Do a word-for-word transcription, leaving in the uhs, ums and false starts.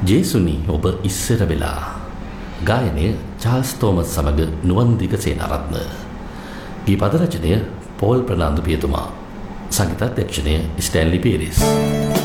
ජේසුනි ඔබ ඉස්සර වෙලා. ගායනය චාල්ස් තෝමස් සමග නුවන්දික සේනාරත්න. ගී පද රචනය පෝල් ප්‍රනාන්දු පියතුමා. සංගීතාධ්‍යක්ෂණය ස්ටැන්ලි පීරිස්.